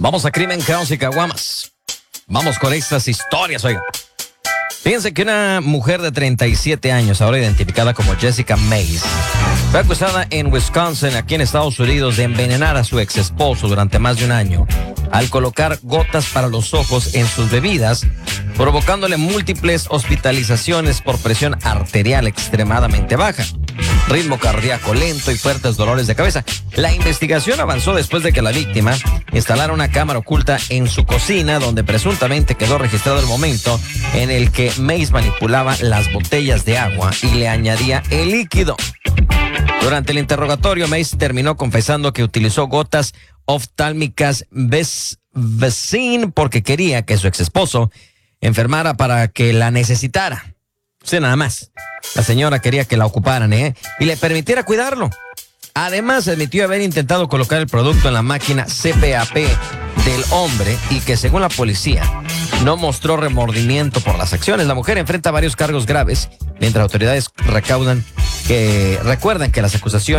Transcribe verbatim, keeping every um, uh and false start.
Vamos a Crimen, Caos y Caguamas. Vamos con estas historias, oiga. Fíjense que una mujer de treinta y siete años, ahora identificada como Jessica Mays, fue acusada en Wisconsin, aquí en Estados Unidos, de envenenar a su ex esposo durante más de un año al colocar gotas para los ojos en sus bebidas, provocándole múltiples hospitalizaciones por presión arterial extremadamente baja, ritmo cardíaco lento y fuertes dolores de cabeza. La investigación avanzó después de que la víctima instalara una cámara oculta en su cocina, donde presuntamente quedó registrado el momento en el que Mays manipulaba las botellas de agua y le añadía el líquido. Durante el interrogatorio, Mays terminó confesando que utilizó gotas oftálmicas Vecin porque quería que su ex esposo enfermara para que la necesitara. O sea, nada más. La señora quería que la ocuparan, ¿eh? Y le permitiera cuidarlo. Además, admitió haber intentado colocar el producto en la máquina C P A P del hombre y que, según la policía, no mostró remordimiento por las acciones. La mujer enfrenta varios cargos graves, mientras autoridades recaudan que recuerdan que las acusaciones